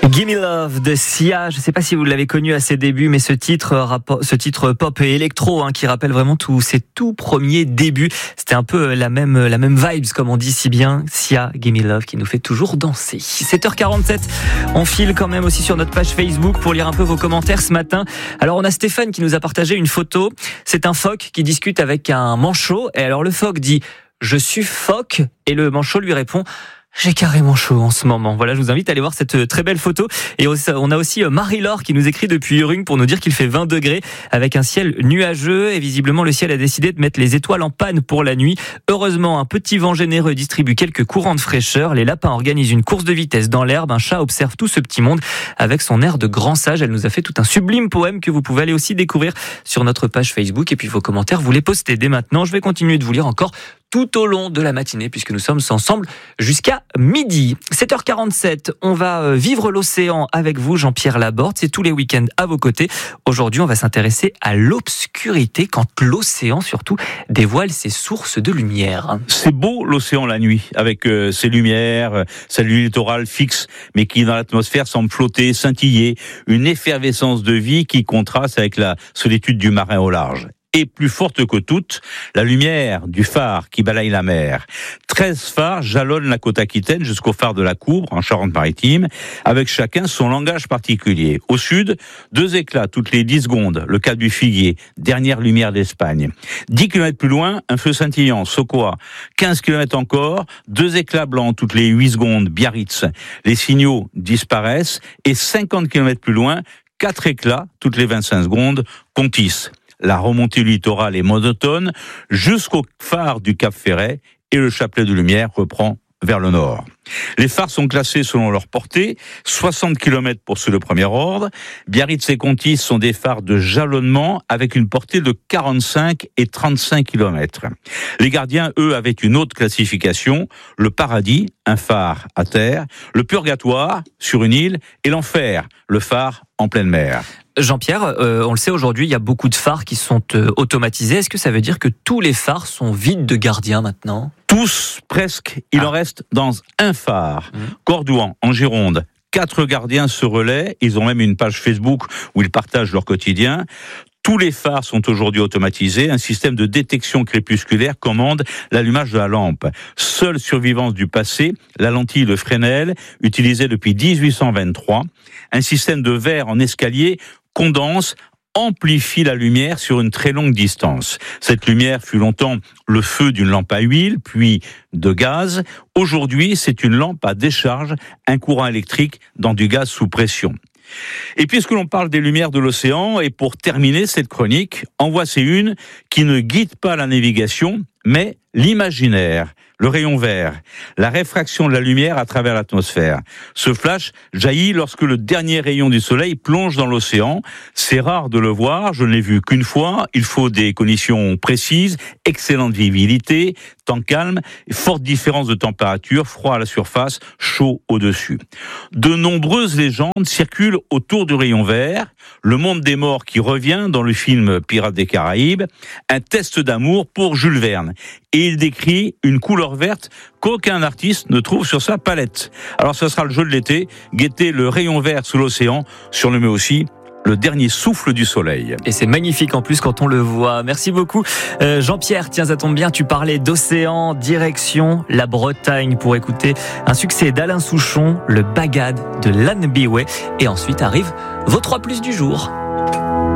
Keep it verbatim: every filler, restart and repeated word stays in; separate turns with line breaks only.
Gimme Love de Sia, je ne sais pas si vous l'avez connu à ses débuts, mais ce titre, ce titre pop et électro hein, qui rappelle vraiment tous ses tout premiers débuts, c'était un peu la même, la même vibes comme on dit si bien, Sia, Gimme Love qui nous fait toujours danser. sept heures quarante-sept, on file quand même aussi sur notre page Facebook pour lire un peu vos commentaires ce matin. Alors on a Stéphane qui nous a partagé une photo, c'est un phoque qui discute avec un manchot et alors le phoque dit « je suis phoque » et le manchot lui répond « j'ai carrément chaud en ce moment ». Voilà, je vous invite à aller voir cette très belle photo. Et on a aussi Marie-Laure qui nous écrit depuis Urung pour nous dire qu'il fait vingt degrés avec un ciel nuageux. Et visiblement, le ciel a décidé de mettre les étoiles en panne pour la nuit. Heureusement, un petit vent généreux distribue quelques courants de fraîcheur. Les lapins organisent une course de vitesse dans l'herbe. Un chat observe tout ce petit monde avec son air de grand sage. Elle nous a fait tout un sublime poème que vous pouvez aller aussi découvrir sur notre page Facebook. Et puis vos commentaires, vous les postez dès maintenant. Je vais continuer de vous lire encore tout au long de la matinée puisque nous sommes ensemble jusqu'à midi. sept heures quarante-sept, on va vivre l'océan avec vous, Jean-Pierre Laborde. C'est tous les week-ends à vos côtés. Aujourd'hui, on va s'intéresser à l'obscurité quand l'océan, surtout, dévoile ses sources de lumière.
C'est beau l'océan la nuit, avec euh, ses lumières, euh, sa ligne littorale fixe, mais qui dans l'atmosphère semble flotter, scintiller, une effervescence de vie qui contraste avec la solitude du marin au large. Et plus forte que toutes, la lumière du phare qui balaye la mer. treize phares jalonnent la côte aquitaine jusqu'au phare de la Cour, en Charente-Maritime, avec chacun son langage particulier. Au sud, deux éclats toutes les dix secondes, le cap du Figuier, dernière lumière d'Espagne. dix kilomètres plus loin, un feu scintillant, Sokoa. quinze kilomètres encore, deux éclats blancs toutes les huit secondes, Biarritz. Les signaux disparaissent et cinquante kilomètres plus loin, quatre éclats toutes les vingt-cinq secondes, Contis. La remontée littorale est monotone jusqu'au phare du Cap Ferret et le chapelet de lumière reprend vers le nord. Les phares sont classés selon leur portée, soixante kilomètres pour ceux de premier ordre. Biarritz et Contis sont des phares de jalonnement avec une portée de quarante-cinq et trente-cinq kilomètres. Les gardiens, eux, avaient une autre classification, le paradis, un phare à terre, le purgatoire, sur une île, et l'enfer, le phare en pleine mer.
Jean-Pierre, euh, on le sait aujourd'hui, il y a beaucoup de phares qui sont euh, automatisés. Est-ce que ça veut dire que tous les phares sont vides de gardiens maintenant ?
Tous, presque. Il ah. en reste dans un phare. Mmh. Cordouan, en Gironde. Quatre gardiens se relaient. Ils ont même une page Facebook où ils partagent leur quotidien. Tous les phares sont aujourd'hui automatisés. Un système de détection crépusculaire commande l'allumage de la lampe. Seule survivance du passé, la lentille de Fresnel, utilisée depuis dix-huit cent vingt-trois. Un système de verre en escalier condense, amplifie la lumière sur une très longue distance. Cette lumière fut longtemps le feu d'une lampe à huile, puis de gaz. Aujourd'hui, c'est une lampe à décharge, un courant électrique dans du gaz sous pression. Et puisque l'on parle des lumières de l'océan, et pour terminer cette chronique, en voici une qui ne guide pas la navigation, mais l'imaginaire, le rayon vert, la réfraction de la lumière à travers l'atmosphère. Ce flash jaillit lorsque le dernier rayon du soleil plonge dans l'océan. C'est rare de le voir, je ne l'ai vu qu'une fois. Il faut des conditions précises, excellente visibilité, temps calme, forte différence de température, froid à la surface, chaud au-dessus. De nombreuses légendes circulent autour du rayon vert. Le monde des morts qui revient dans le film Pirates des Caraïbes, un test d'amour pour Jules Verne. Et il décrit une couleur verte qu'aucun artiste ne trouve sur sa palette. Alors ce sera le jeu de l'été, guetter le rayon vert sous l'océan, surnommé aussi le dernier souffle du soleil.
Et c'est magnifique en plus quand on le voit. Merci beaucoup euh, Jean-Pierre. Tiens, ça tombe bien, tu parlais d'océan, direction la Bretagne pour écouter un succès d'Alain Souchon, le Bagad de Lann Biway. Et ensuite arrive vos trois plus du jour.